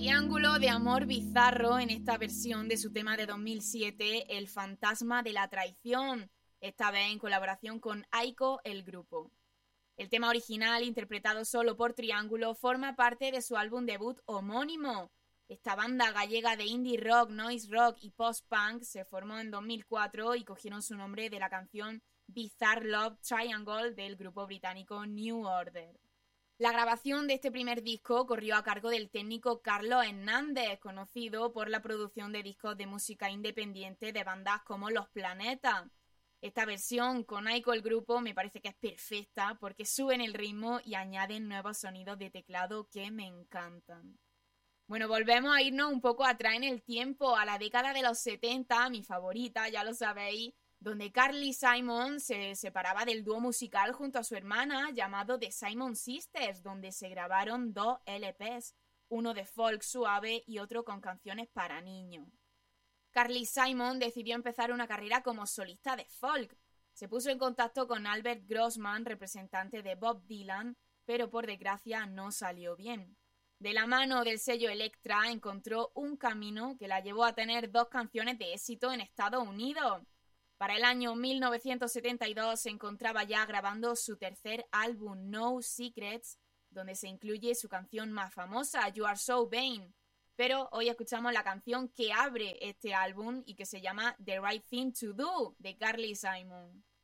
Triángulo de amor bizarro en esta versión de su tema de 2007, El fantasma de la traición, esta vez en colaboración con Aiko, el grupo. El tema original, interpretado solo por Triángulo, forma parte de su álbum debut homónimo. Esta banda gallega de indie rock, noise rock y post-punk se formó en 2004 y cogieron su nombre de la canción Bizarre Love Triangle del grupo británico New Order. La grabación de este primer disco corrió a cargo del técnico Carlos Hernández, conocido por la producción de discos de música independiente de bandas como Los Planetas. Esta versión con Aiko el grupo me parece que es perfecta porque suben el ritmo y añaden nuevos sonidos de teclado que me encantan. Bueno, volvemos a irnos un poco atrás en el tiempo, a la década de los 70, mi favorita, ya lo sabéis, donde Carly Simon se separaba del dúo musical junto a su hermana llamado The Simon Sisters, donde se grabaron 2 LPs, uno de folk suave y otro con canciones para niños. Carly Simon decidió empezar una carrera como solista de folk. Se puso en contacto con Albert Grossman, representante de Bob Dylan, pero por desgracia no salió bien. De la mano del sello Elektra encontró un camino que la llevó a tener 2 canciones de éxito en Estados Unidos. Para el año 1972 se encontraba ya grabando su tercer álbum, No Secrets, donde se incluye su canción más famosa, You Are So Vain. Pero hoy escuchamos la canción que abre este álbum y que se llama The Right Thing to Do, de Carly Simon.